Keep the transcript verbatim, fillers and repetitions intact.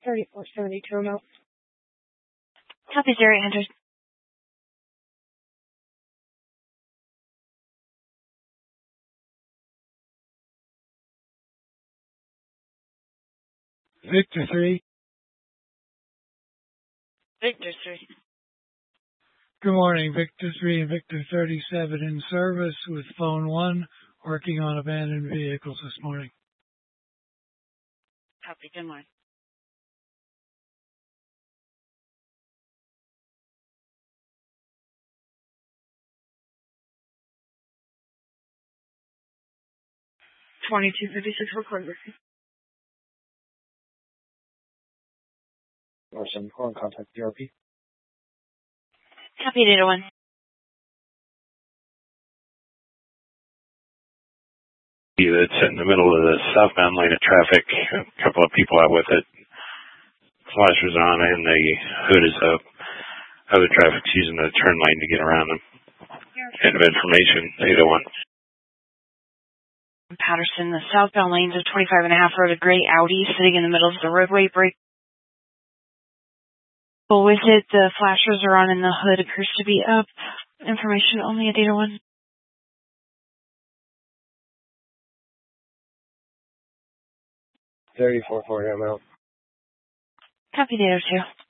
thirty-four seventy-two remote. Copy zero eight hundred. Victor three. Victor three. Good morning, Victor three and Victor thirty-seven in service with phone one, working on abandoned vehicles this morning. Copy, good morning. twenty-two fifty-six recorder. Or some foreign contact D R P. Copy data one. That's in the middle of the southbound lane of traffic. A couple of people out with it. Flashers on and the hood is up. Other traffic's using the turn lane to get around them. End of information, eight oh one. Patterson, the southbound lanes of twenty-five and a half road, a gray Audi sitting in the middle of the roadway. Brake with it, the flashers are on and the hood appears to be up. Information only at data one. thirty-four forty, I'm out. Copy data two.